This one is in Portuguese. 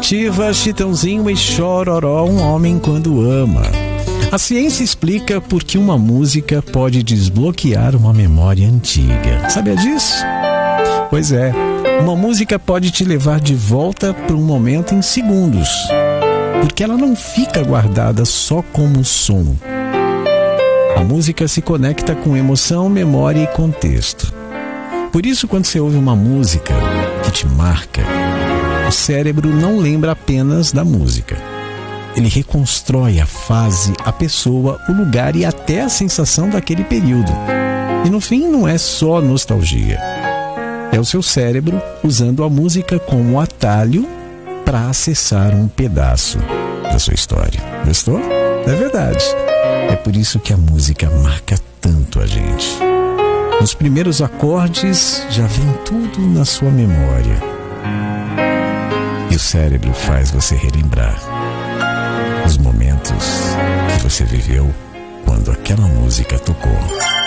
Nativa, Chitãozinho e Chororó, um homem quando ama. A ciência explica por que uma música pode desbloquear uma memória antiga. Sabia disso? Pois é, uma música pode te levar de volta para um momento em segundos, porque ela não fica guardada só como som. A música se conecta com emoção, memória e contexto. Por isso, quando você ouve uma música que te marca, o cérebro não lembra apenas da música. Ele reconstrói a fase, a pessoa, o lugar e até a sensação daquele período. E no fim, não é só nostalgia. É o seu cérebro usando a música como atalho para acessar um pedaço da sua história. Gostou? É verdade. É por isso que a música marca tanto a gente. Nos primeiros acordes já vem tudo na sua memória. E o cérebro faz você relembrar os momentos que você viveu quando aquela música tocou.